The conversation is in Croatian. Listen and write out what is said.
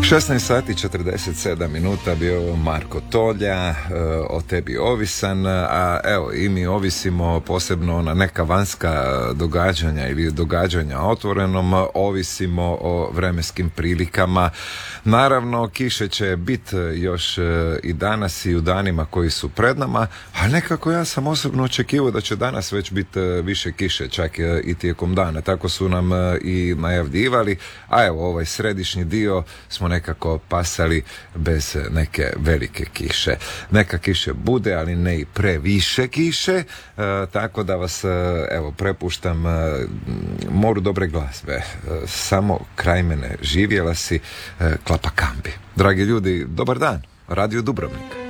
16 sati 47 minuta bio Marko Tolja, o tebi ovisan, a evo i mi ovisimo posebno na neka vanjska događanja ili događanja otvorenom, ovisimo o vremenskim prilikama. Naravno, kiše će biti još i danas i u danima koji su pred nama, a nekako ja sam osobno očekivao da će danas već biti više kiše, čak i tijekom dana. Tako su nam i najavljivali, a evo ovaj središnji dio smo nekako pasali bez neke velike kiše. Neka kiše bude, ali ne i previše kiše, tako da vas evo prepuštam moru dobre glazbe. Samo kraj mene živjela si Klapa Kambi. Dragi ljudi, dobar dan. Radio Dubrovnik.